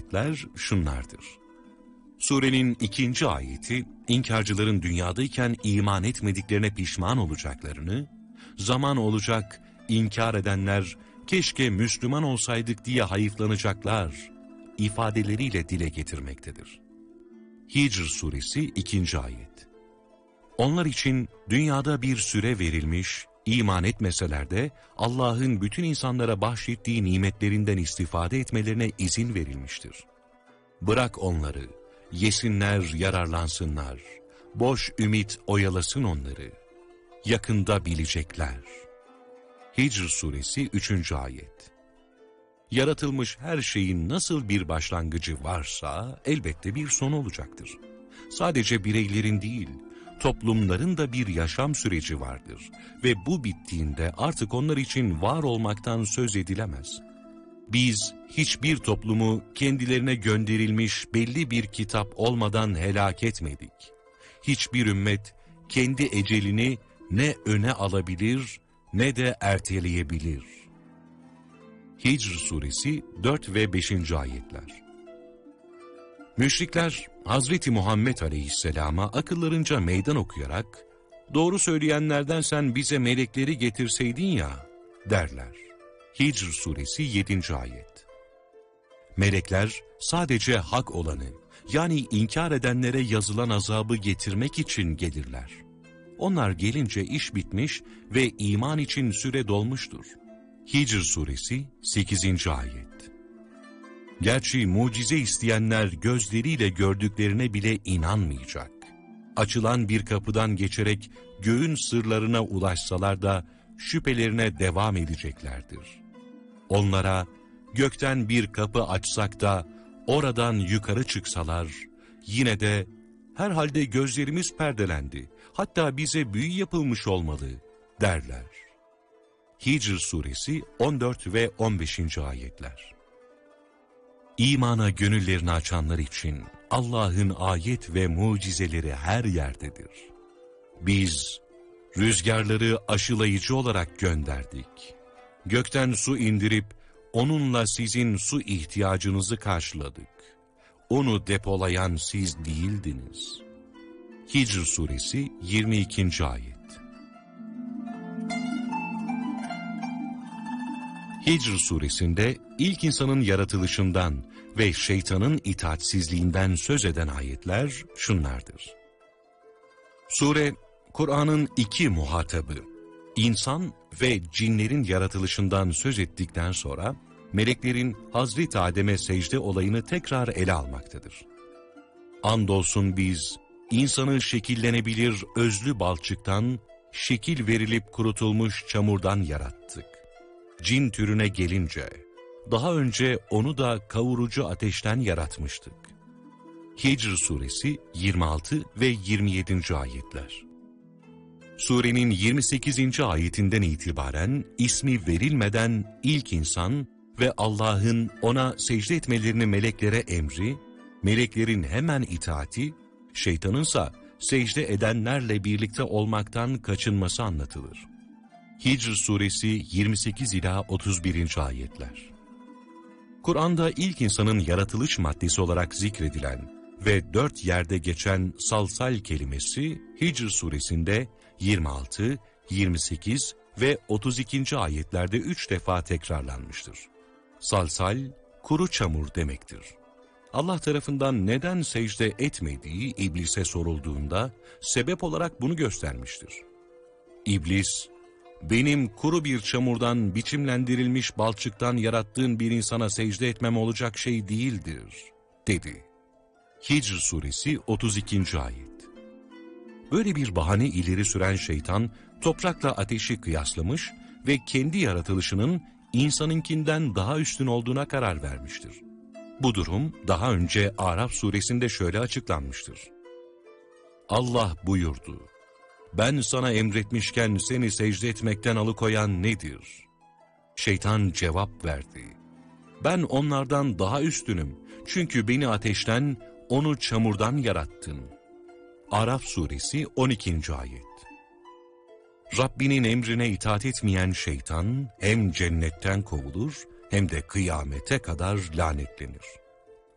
ayetler şunlardır. Surenin 2. ayeti, inkarcıların dünyadayken iman etmediklerine pişman olacaklarını, zaman olacak, inkar edenler, keşke Müslüman olsaydık diye hayıflanacaklar ifadeleriyle dile getirmektedir. Hicr suresi 2. ayet. Onlar için dünyada bir süre verilmiş, iman etmeseler de Allah'ın bütün insanlara bahşettiği nimetlerinden istifade etmelerine izin verilmiştir. Bırak onları, yesinler, yararlansınlar, boş ümit oyalasın onları, yakında bilecekler. Hicr suresi 3. ayet. Yaratılmış her şeyin nasıl bir başlangıcı varsa elbette bir son olacaktır. Sadece bireylerin değil, toplumların da bir yaşam süreci vardır ve bu bittiğinde artık onlar için var olmaktan söz edilemez. Biz hiçbir toplumu kendilerine gönderilmiş belli bir kitap olmadan helak etmedik. Hiçbir ümmet kendi ecelini ne öne alabilir ne de erteleyebilir. Hicr suresi 4 ve 5. ayetler. Müşrikler Hazreti Muhammed Aleyhisselam'a akıllarınca meydan okuyarak, "Doğru söyleyenlerden sen bize melekleri getirseydin ya," derler. Hicr suresi 7. ayet. Melekler sadece hak olanı, yani inkar edenlere yazılan azabı getirmek için gelirler. Onlar gelince iş bitmiş ve iman için süre dolmuştur. Hicr suresi 8. ayet. Gerçi mucize isteyenler gözleriyle gördüklerine bile inanmayacak. Açılan bir kapıdan geçerek göğün sırlarına ulaşsalar da şüphelerine devam edeceklerdir. Onlara gökten bir kapı açsak da oradan yukarı çıksalar, yine de herhalde gözlerimiz perdelendi, hatta bize büyü yapılmış olmalı derler. Hicr suresi 14 ve 15. ayetler. İmana gönüllerini açanlar için Allah'ın ayet ve mucizeleri her yerdedir. Biz rüzgarları aşılayıcı olarak gönderdik. Gökten su indirip onunla sizin su ihtiyacınızı karşıladık. Onu depolayan siz değildiniz. Hicr suresi 22. ayet. Hicr suresinde ilk insanın yaratılışından ve şeytanın itaatsizliğinden söz eden ayetler şunlardır. Sure, Kur'an'ın iki muhatabı, insan ve cinlerin yaratılışından söz ettikten sonra, meleklerin Hazreti Adem'e secde olayını tekrar ele almaktadır. Andolsun biz, insanı şekillenebilir özlü balçıktan, şekil verilip kurutulmuş çamurdan yarattık. Cin türüne gelince, daha önce onu da kavurucu ateşten yaratmıştık. Hicr suresi 26 ve 27. ayetler. Surenin 28. ayetinden itibaren ismi verilmeden ilk insan ve Allah'ın ona secde etmelerini meleklere emri, meleklerin hemen itaati, şeytanınsa secde edenlerle birlikte olmaktan kaçınması anlatılır. Hicr suresi 28 ila 31. ayetler. Kur'an'da ilk insanın yaratılış maddesi olarak zikredilen ve 4 yerde geçen salsal kelimesi Hicr suresinde 26, 28 ve 32. ayetlerde 3 defa tekrarlanmıştır. Salsal, kuru çamur demektir. Allah tarafından neden secde etmediği İblis'e sorulduğunda sebep olarak bunu göstermiştir. İblis, "Benim kuru bir çamurdan biçimlendirilmiş balçıktan yarattığın bir insana secde etmem olacak şey değildir," dedi. Hicr suresi 32. ayet. Böyle bir bahane ileri süren şeytan, toprakla ateşi kıyaslamış ve kendi yaratılışının insanınkinden daha üstün olduğuna karar vermiştir. Bu durum daha önce Araf suresinde şöyle açıklanmıştır. Allah buyurdu, "Ben sana emretmişken seni secde etmekten alıkoyan nedir?" Şeytan cevap verdi, "Ben onlardan daha üstünüm, çünkü beni ateşten, onu çamurdan yarattın." Araf suresi 12. ayet. Rabbinin emrine itaat etmeyen şeytan hem cennetten kovulur hem de kıyamete kadar lanetlenir.